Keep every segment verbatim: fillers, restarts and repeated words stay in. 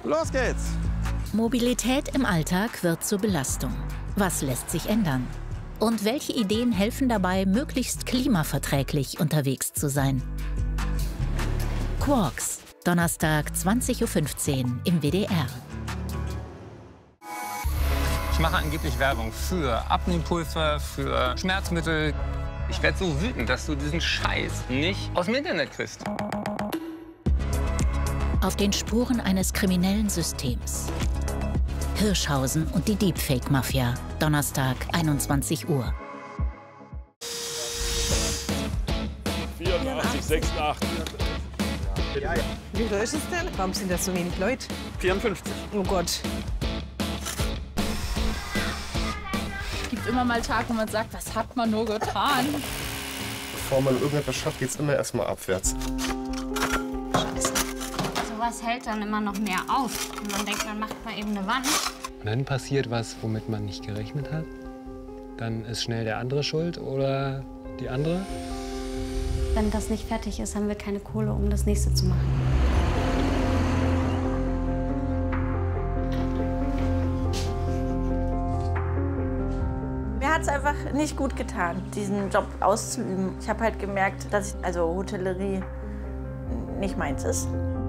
Los geht's! Mobilität im Alltag wird zur Belastung. Was lässt sich ändern? Und welche Ideen helfen dabei, möglichst klimaverträglich unterwegs zu sein? Quarks, Donnerstag zwanzig Uhr fünfzehn im W D R. Ich mache angeblich Werbung für Abnehmpulver, für Schmerzmittel. Ich werde so wütend, dass du diesen Scheiß nicht aus dem Internet kriegst. Auf den Spuren eines kriminellen Systems. Hirschhausen und die Deepfake-Mafia. Donnerstag, einundzwanzig Uhr. vierundachtzig, sechsundachtzig. Ja, ja. Wie viel ist es denn? Warum sind das so wenig Leute? vierundfünfzig. Oh Gott. Es gibt immer mal Tage, wo man sagt, was hat man nur getan? Bevor man irgendetwas schafft, geht es immer erstmal abwärts. Sowas hält dann immer noch mehr auf. Und man denkt, man macht mal eben eine Wand. Und dann passiert was, womit man nicht gerechnet hat. Dann ist schnell der andere schuld oder die andere. Wenn das nicht fertig ist, haben wir keine Kohle, um das nächste zu machen. Mir hat es einfach nicht gut getan, diesen Job auszuüben. Ich habe halt gemerkt, dass ich, also Hotellerie nicht meins ist.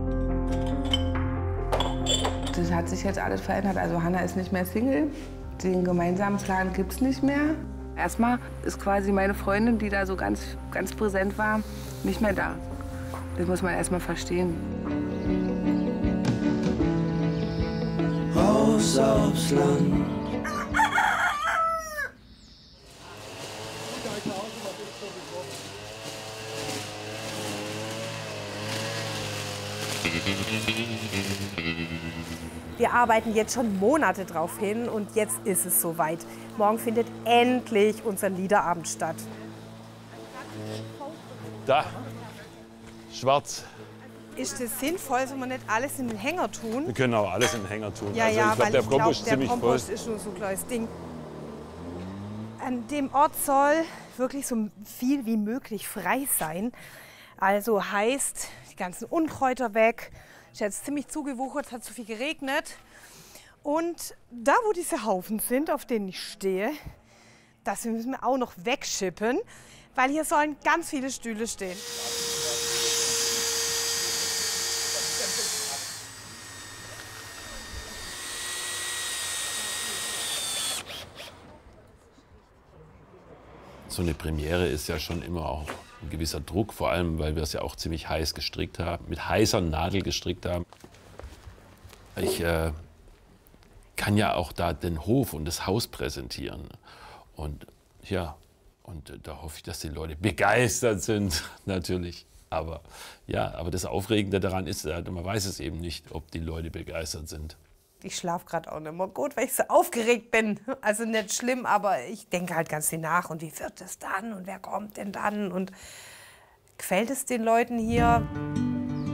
Das hat sich jetzt alles verändert. Also Hanna ist nicht mehr Single. Den gemeinsamen Plan gibt es nicht mehr. Erstmal ist quasi meine Freundin, die da so ganz, ganz präsent war, nicht mehr da. Das muss man erstmal verstehen. Raus aufs Land. Wir arbeiten jetzt schon Monate drauf hin und jetzt ist es soweit. Morgen findet endlich unser Liederabend statt. Da, schwarz. Ist es sinnvoll, soll man nicht alles in den Hänger tun? Wir können auch alles in den Hänger tun. Ja, also, ja, ich glaube, weil der ich Kompost glaub, ist der ziemlich Kompost voll. ist nur so ein kleines Ding. An dem Ort soll wirklich so viel wie möglich frei sein. Also heißt, die ganzen Unkräuter weg. Ist jetzt ziemlich zugewuchert, es hat zu viel geregnet. Und da, wo diese Haufen sind, auf denen ich stehe, das müssen wir auch noch wegschippen, weil hier sollen ganz viele Stühle stehen. So eine Premiere ist ja schon immer auch ein gewisser Druck, vor allem, weil wir es ja auch ziemlich heiß gestrickt haben, mit heißer Nadel gestrickt haben. Ich äh, kann ja auch da den Hof und das Haus präsentieren. Und ja, und äh, da hoffe ich, dass die Leute begeistert sind, natürlich. Aber ja, aber das Aufregende daran ist, äh, man weiß es eben nicht, ob die Leute begeistert sind. Ich schlafe gerade auch nicht mehr gut, weil ich so aufgeregt bin. Also nicht schlimm, aber ich denke halt ganz viel nach. Und wie wird es dann? Und wer kommt denn dann? Und gefällt es den Leuten hier?